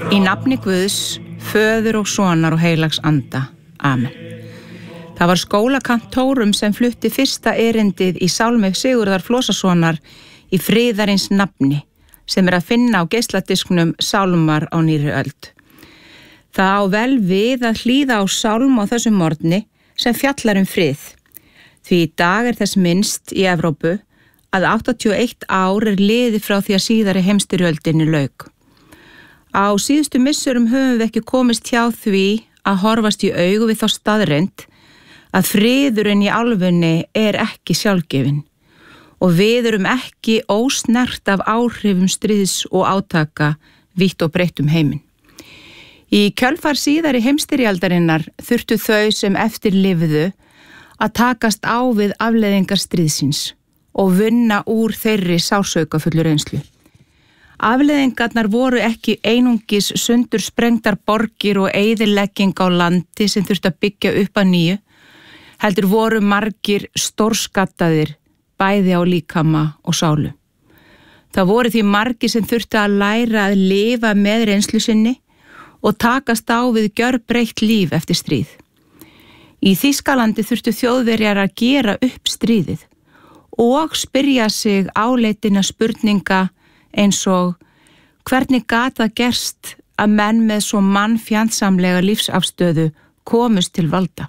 Í nafni Guðs, Föður og Sonar og heilags anda. Amen. Það var skólakantórum sem flutti fyrsta erindið í sálmi Sigurðar Flosasonar í friðarins nafni, sem að finna á geisladisknum Sálmar á nýrri öld. Það á vel við að hlýða á sálm á þessum morgni sem fjallar frið. Því í dag þess minnst í Evrópu að 81 ár liðið frá því að síðari heimsstyrjöldinni lauk. Á síðustu misserum höfum við ekki komist hjá því að horfast í augu við þá staðreynd að friðurinn í álfunni ekki sjálfgefinn og við erum ekki ósnert af áhrifum stríðs og átaka vítt og breytt heiminn. Í kjölfar síðari heimsstyrjaldarinnar þurftu þau sem eftir lifðu að takast á við afleiðingar stríðsins og vinna úr þeirri sársaukafullri reynslu. Afleiðingarnar voru ekki einungis sundur sprengdar borgir og eyðilegging á landi sem þurfti að byggja upp að nýju, heldur voru margir stórskattaðir bæði á líkama og sálu. Það voru því margir sem þurfti að læra að lifa með reynslu sinni og takast á við gjörbreytt líf eftir stríð. Í Þýskalandi þurftu Þjóðverjar að gera upp stríðið og spyrja sig áleitinna spurninga eins og hvernig gat það gerst að menn með svo mannfjandsamlega lífsafstöðu komust til valda.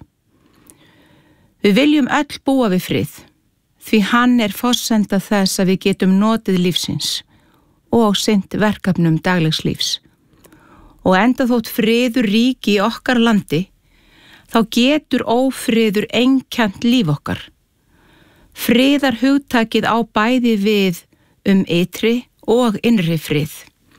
Við viljum öll búa við frið, því hann forsenda þess að við getum notið lífsins og sinnt verkefnum daglegs lífs. Og enda þótt friður ríki í okkar landi, þá getur ófriður einkennt líf okkar. Friðar hugtakið á bæði við ytri og innri frið.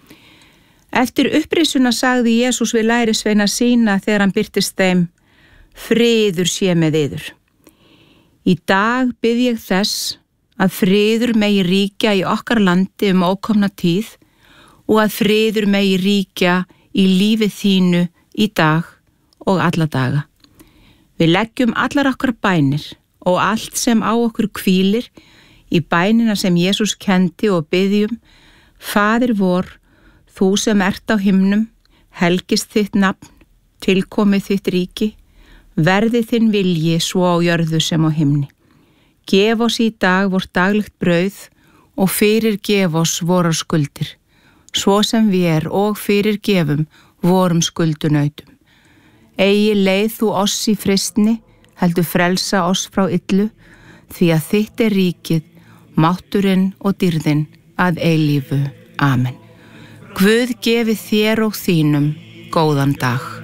Eftir upprisuna sagði Jesús við lærisveina sína þegar hann birtist þeim: friður sé með yður. Í dag bið ég þess að friður megi ríkja í okkar landi ókomna tíð og að friður megi ríkja í lífi þínu í dag og alla daga. Við leggjum allar okkar bænir og allt sem á okkur hvílir í bænina sem Jesús kenndi og biðjum: Faðir vor, þú sem ert á himnum, helgist þitt nafn, tilkomið þitt ríki, verði þinn vilji svo á jörðu sem á himni. Gef oss í dag vort daglegt brauð og fyrirgef oss vorar skuldir, svo sem við og fyrirgefum vorum skuldunautum. Eigi leið þú oss í freistni, heldur frelsa oss frá illu, því að þitt ríkið, mátturinn og dýrðin að eilífu. Amen. Guð gefi þér og þínum góðan dag.